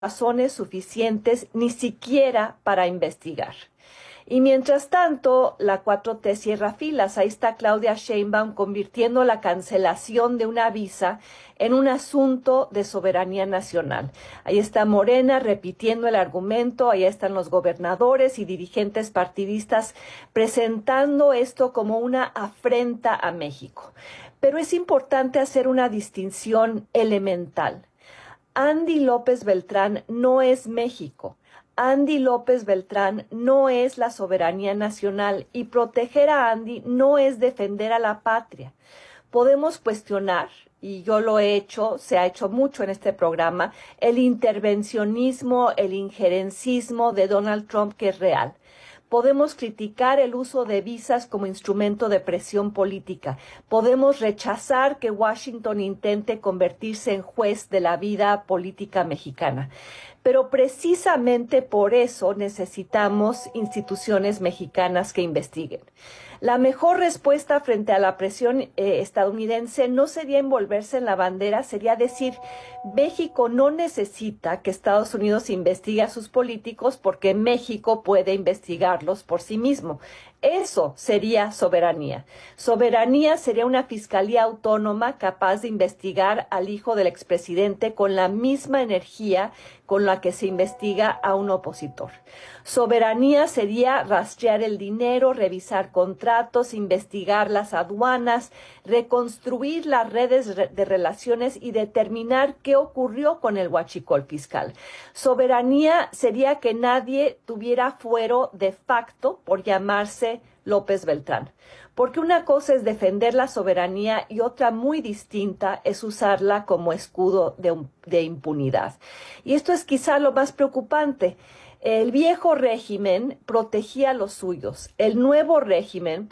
razones suficientes ni siquiera para investigar. Y mientras tanto, la 4T cierra filas. Ahí está Claudia Sheinbaum convirtiendo la cancelación de una visa en un asunto de soberanía nacional. Ahí está Morena repitiendo el argumento, ahí están los gobernadores y dirigentes partidistas presentando esto como una afrenta a México. Pero es importante hacer una distinción elemental. Andy López Beltrán no es México. Andy López Beltrán no es la soberanía nacional y proteger a Andy no es defender a la patria. Podemos cuestionar, y yo lo he hecho, se ha hecho mucho en este programa, el intervencionismo, el injerencismo de Donald Trump, que es real. Podemos criticar el uso de visas como instrumento de presión política. Podemos rechazar que Washington intente convertirse en juez de la vida política mexicana. Pero precisamente por eso necesitamos instituciones mexicanas que investiguen. La mejor respuesta frente a la presión estadounidense no sería envolverse en la bandera, sería decir, México no necesita que Estados Unidos investigue a sus políticos porque México puede investigarlos por sí mismo. Eso sería soberanía. Soberanía sería una fiscalía autónoma capaz de investigar al hijo del expresidente con la misma energía con la que se investiga a un opositor. Soberanía sería rastrear el dinero, revisar contratos, investigar las aduanas, reconstruir las redes de relaciones y determinar qué ocurrió con el huachicol fiscal. Soberanía sería que nadie tuviera fuero de facto por llamarse López Beltrán. Porque una cosa es defender la soberanía y otra muy distinta es usarla como escudo de impunidad. Y esto es quizá lo más preocupante. El viejo régimen protegía a los suyos. El nuevo régimen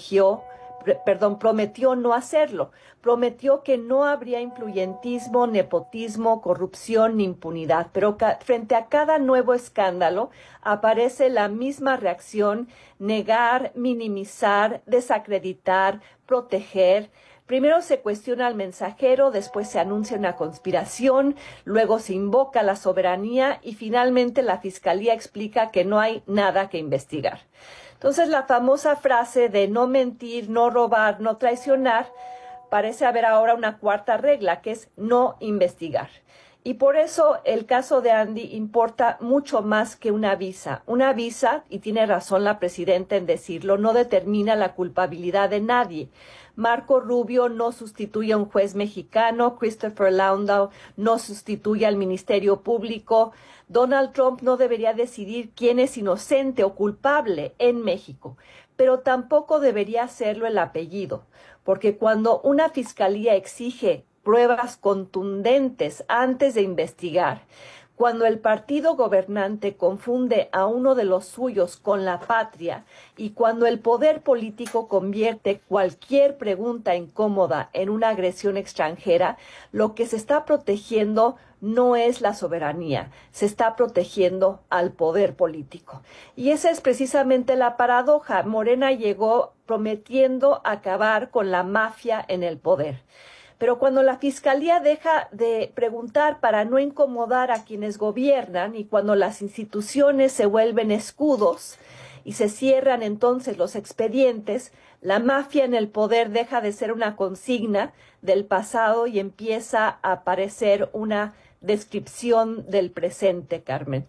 prometió no hacerlo. Prometió que no habría influyentismo, nepotismo, corrupción ni impunidad. Pero frente a cada nuevo escándalo aparece la misma reacción: negar, minimizar, desacreditar, proteger. Primero se cuestiona al mensajero, después se anuncia una conspiración, luego se invoca la soberanía y finalmente la fiscalía explica que no hay nada que investigar. Entonces la famosa frase de no mentir, no robar, no traicionar, parece haber ahora una cuarta regla, que es no investigar. Y por eso el caso de Andy importa mucho más que una visa. Una visa, y tiene razón la presidenta en decirlo, no determina la culpabilidad de nadie. Marco Rubio no sustituye a un juez mexicano, Christopher Landau no sustituye al Ministerio Público, Donald Trump no debería decidir quién es inocente o culpable en México, pero tampoco debería hacerlo el apellido, porque cuando una fiscalía exige pruebas contundentes antes de investigar, cuando el partido gobernante confunde a uno de los suyos con la patria y cuando el poder político convierte cualquier pregunta incómoda en una agresión extranjera, lo que se está protegiendo no es la soberanía, se está protegiendo al poder político. Y esa es precisamente la paradoja. Morena llegó prometiendo acabar con la mafia en el poder. Pero cuando la fiscalía deja de preguntar para no incomodar a quienes gobiernan y cuando las instituciones se vuelven escudos y se cierran entonces los expedientes, la mafia en el poder deja de ser una consigna del pasado y empieza a aparecer una descripción del presente, Carmen.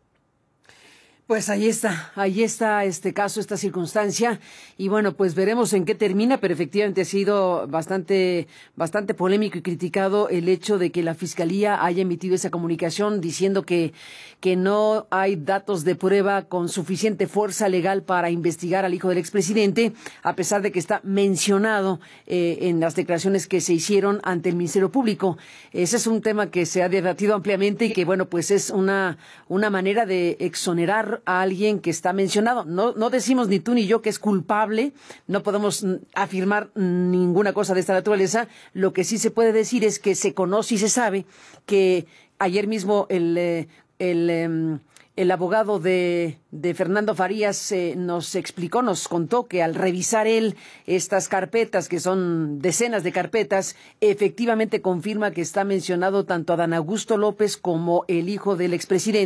Pues ahí está este caso, esta circunstancia, y bueno, pues veremos en qué termina, pero efectivamente ha sido bastante polémico y criticado el hecho de que la Fiscalía haya emitido esa comunicación diciendo que no hay datos de prueba con suficiente fuerza legal para investigar al hijo del expresidente, a pesar de que está mencionado en las declaraciones que se hicieron ante el Ministerio Público. Ese es un tema que se ha debatido ampliamente y que, bueno, pues es una manera de exonerar a alguien que está mencionado. No decimos ni tú ni yo que es culpable, no podemos afirmar ninguna cosa de esta naturaleza. Lo que sí se puede decir es que se conoce y se sabe que ayer mismo el el abogado de Fernando Farías nos contó que al revisar él estas carpetas, que son decenas de carpetas, efectivamente confirma que está mencionado tanto Adán Augusto López como el hijo del expresidente.